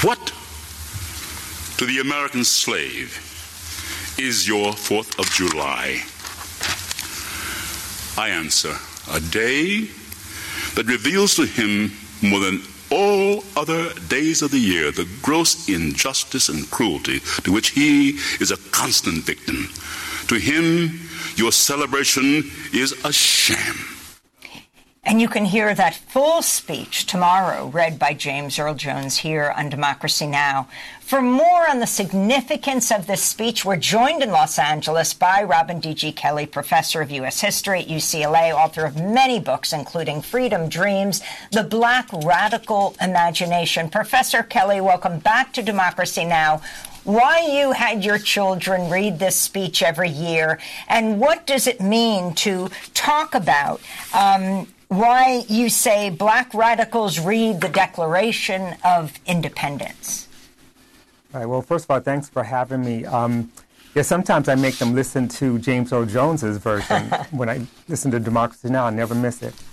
What to the American slave is your 4th of July? I answer, a day that reveals to him more than all other days of the year the gross injustice and cruelty to which he is a constant victim. To him, your celebration is a sham. And you can hear that full speech tomorrow, read by James Earl Jones here on Democracy Now! For more on the significance of this speech, we're joined in Los Angeles by Robin D.G. Kelley, professor of U.S. history at UCLA, author of many books, including Freedom Dreams, The Black Radical Imagination. Professor Kelley, welcome back to Democracy Now! Why you had your children read this speech every year, and what does it mean to talk about why you say black radicals read the Declaration of Independence? All right. Well, first of all, thanks for having me. Sometimes I make them listen to James Earl Jones's version when I listen to Democracy Now! I never miss it.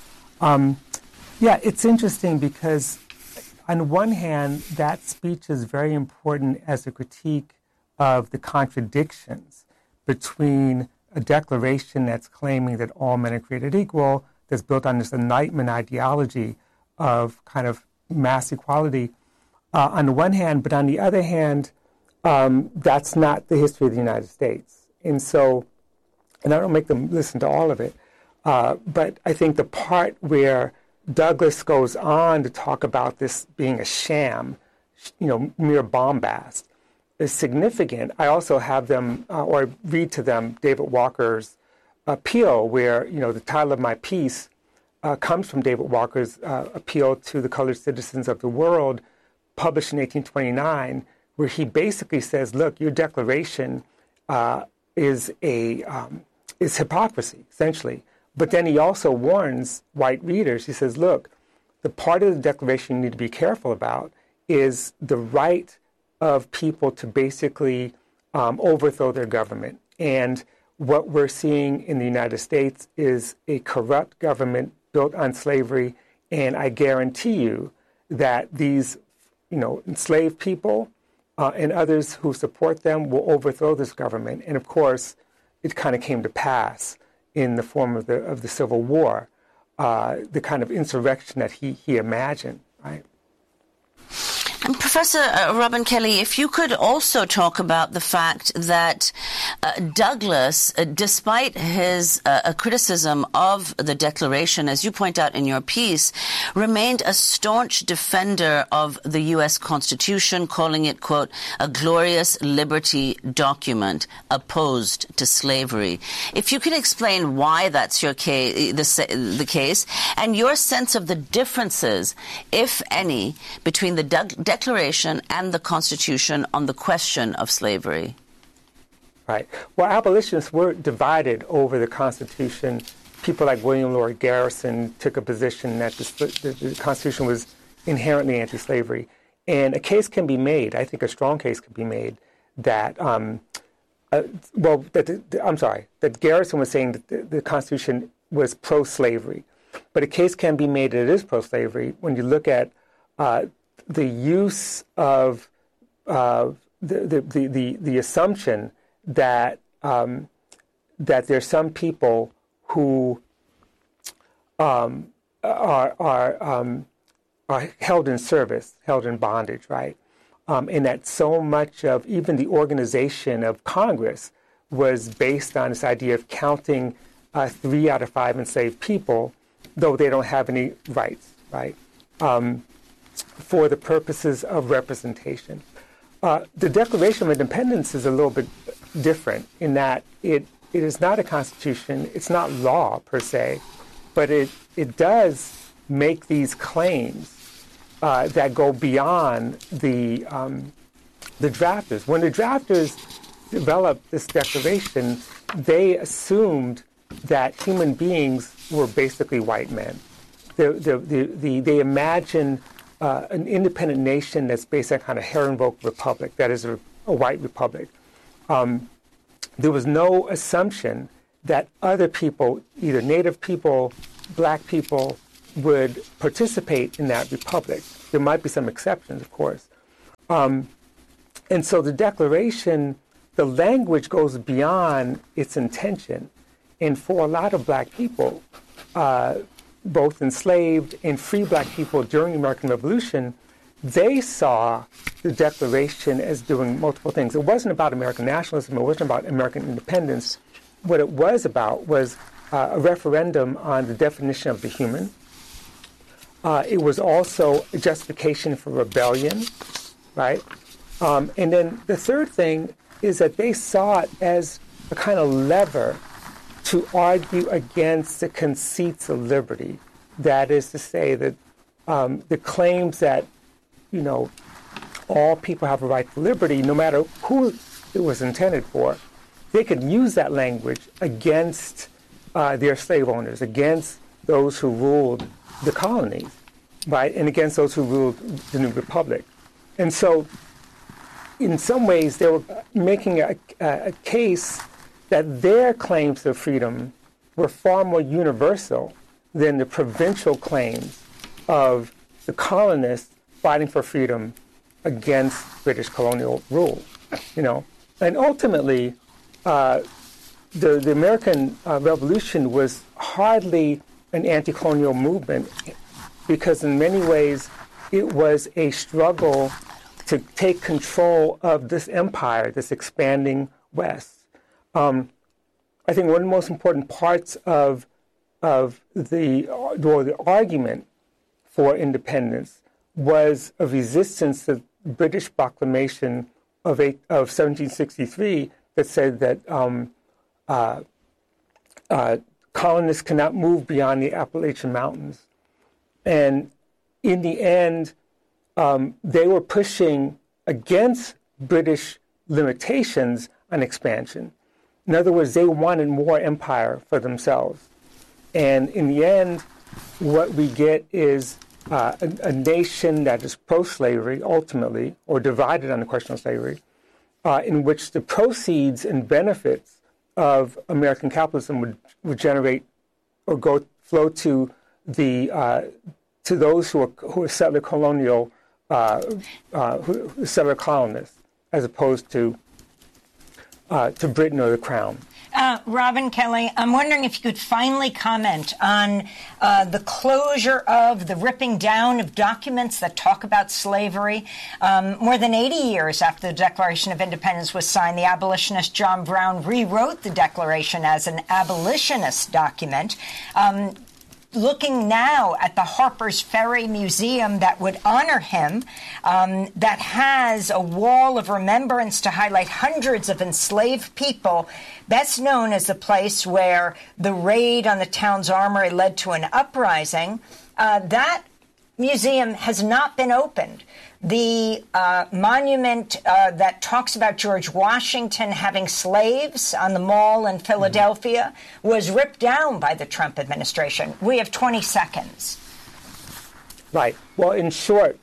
It's interesting because on one hand, that speech is very important as a critique of the contradictions between a declaration that's claiming that all men are created equal, that's built on this Enlightenment ideology of kind of mass equality on the one hand, but on the other hand, that's not the history of the United States. And I don't make them listen to all of it, but I think the part where Douglas goes on to talk about this being a sham, mere bombast, is significant. I also have them, or read to them, David Walker's appeal, where, the title of my piece comes from David Walker's appeal to the colored citizens of the world, published in 1829, where he basically says, look, your declaration is hypocrisy, essentially. But then he also warns white readers. He says, look, the part of the Declaration you need to be careful about is the right of people to basically overthrow their government. And what we're seeing in the United States is a corrupt government built on slavery. And I guarantee you that these, enslaved people and others who support them will overthrow this government. And of course, it kind of came to pass in the form of the Civil War, the kind of insurrection that he imagined, right? And Professor Robin Kelley, if you could also talk about the fact that Douglas, despite his criticism of the Declaration, as you point out in your piece, remained a staunch defender of the U.S. Constitution, calling it, quote, a glorious liberty document opposed to slavery. If you could explain why that's the case, and your sense of the differences, if any, between the Declaration and the Constitution on the question of slavery. Right. Well, abolitionists were divided over the Constitution. People like William Lloyd Garrison took a position that the Constitution was inherently anti-slavery. And a case can be made, I think a strong case can be made, that, that Garrison was saying that the Constitution was pro-slavery. But a case can be made that it is pro-slavery when you look at the use of the assumption that there's some people who are held in service, held in bondage, right? And that so much of even the organization of Congress was based on this idea of counting 3 out of 5 enslaved people, though they don't have any rights, right? For the purposes of representation. The Declaration of Independence is a little bit different in that it is not a constitution, it's not law per se, but it does make these claims that go beyond the drafters. When the drafters developed this declaration, they assumed that human beings were basically white men. They imagined an independent nation that's based on kind of Herrenvolk republic, that is a white republic. There was no assumption that other people, either Native people, black people, would participate in that republic. There might be some exceptions, of course. And so the Declaration, the language goes beyond its intention. And for a lot of black people, both enslaved and free black people during the American Revolution, they saw the Declaration as doing multiple things. It wasn't about American nationalism. It wasn't about American independence. What it was about was a referendum on the definition of the human. It was also a justification for rebellion, right? And then the third thing is that they saw it as a kind of lever to argue against the conceits of liberty. That is to say that the claims that, all people have a right to liberty, no matter who it was intended for, they could use that language against their slave owners, against those who ruled the colonies, right, and against those who ruled the new republic. And so, in some ways, they were making a case that their claims to freedom were far more universal than the provincial claims of the colonists fighting for freedom against British colonial rule, And ultimately, the American Revolution was hardly an anti-colonial movement because in many ways it was a struggle to take control of this empire, this expanding West. I think one of the most important parts of the argument for independence was a resistance to the British proclamation of 1763 that said that colonists cannot move beyond the Appalachian Mountains. And in the end, they were pushing against British limitations on expansion. In other words, they wanted more empire for themselves. And in the end, what we get is a nation that is pro-slavery, ultimately, or divided on the question of slavery, in which the proceeds and benefits of American capitalism would generate or flow to those who are settler colonial, who settler colonists, as opposed to Britain or the Crown. Robin Kelley, I'm wondering if you could finally comment on the closure of the ripping down of documents that talk about slavery. More than 80 years after the Declaration of Independence was signed, the abolitionist John Brown rewrote the Declaration as an abolitionist document. Looking now at the Harper's Ferry Museum that would honor him, that has a wall of remembrance to highlight hundreds of enslaved people, best known as the place where the raid on the town's armory led to an uprising, that museum has not been opened. The monument that talks about George Washington having slaves on the mall in Philadelphia was ripped down by the Trump administration. We have 20 seconds. Right. Well, in short,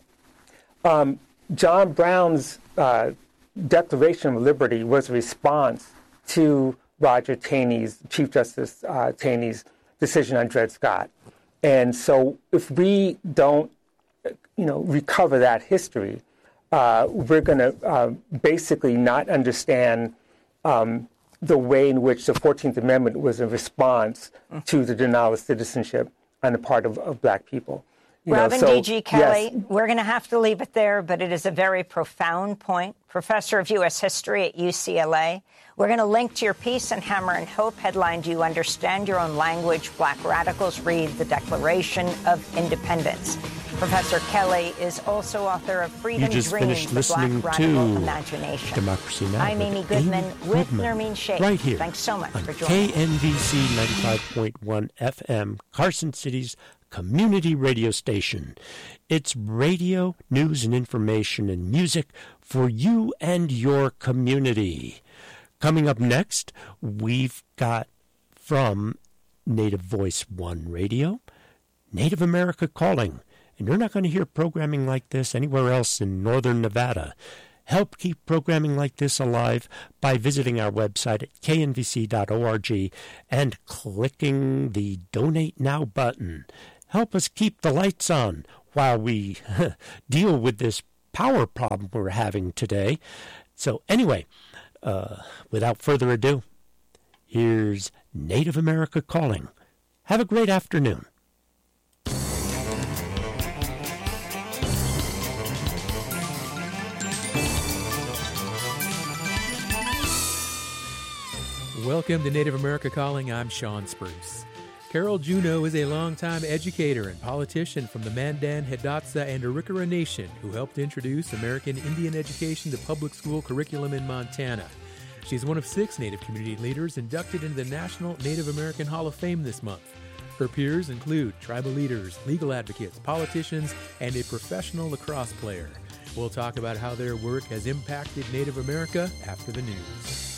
John Brown's Declaration of Liberty was a response to Roger Taney's, Chief Justice Taney's decision on Dred Scott. And so if we don't recover that history, we're going to basically not understand the way in which the 14th Amendment was a response to the denial of citizenship on the part of black people. Robin D.G. Kelley, yes. We're going to have to leave it there, but it is a very profound point. Professor of U.S. History at UCLA. We're going to link to your piece in Hammer and Hope, headlined, "Do You Understand Your Own Language? Black Radicals Read the Declaration of Independence." Professor Kelley is also author of Freedom Dreams, the Black Radical Imagination. Democracy Now! I'm Amy Goodman with Nermeen Sheikh. Right here. Thanks so much for joining us. KNVC 95.1 FM, Carson City's community radio station. It's radio, news and information and music for you and your community. Coming up next, we've got from Native Voice One Radio, Native America Calling. And you're not going to hear programming like this anywhere else in northern Nevada. Help keep programming like this alive by visiting our website at knvc.org and clicking the Donate Now button. Help us keep the lights on while we deal with this power problem we're having today. So anyway, without further ado, here's Native America Calling. Have a great afternoon. Welcome to Native America Calling. I'm Sean Spruce. Carol Juneau is a longtime educator and politician from the Mandan, Hidatsa, and Arikara Nation who helped introduce American Indian education to public school curriculum in Montana. She's one of 6 Native community leaders inducted into the National Native American Hall of Fame this month. Her peers include tribal leaders, legal advocates, politicians, and a professional lacrosse player. We'll talk about how their work has impacted Native America after the news.